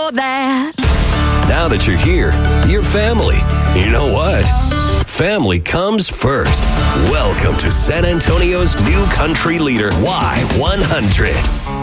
for that. Now that you're here, you're family. You know what? Family comes first. Welcome to San Antonio's new country leader, Y100.